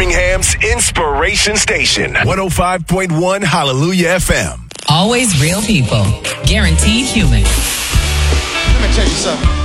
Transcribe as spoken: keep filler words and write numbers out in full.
Birmingham's Inspiration Station. one oh five point one Hallelujah F M. Always real people. Guaranteed human. Let me tell you something.